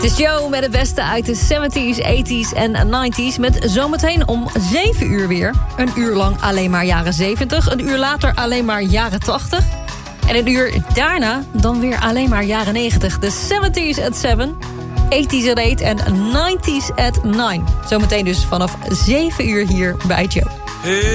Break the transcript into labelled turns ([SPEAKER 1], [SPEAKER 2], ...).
[SPEAKER 1] is Joe met het beste uit de 70s, 80s en 90s. Met zometeen om 7 uur weer. Een uur lang alleen maar jaren 70. Een uur later alleen maar jaren 80. En een uur daarna dan weer alleen maar jaren 90. De 70s at 7, 80s at 8 en 90s at 9. Zometeen dus vanaf 7 uur hier bij Joe.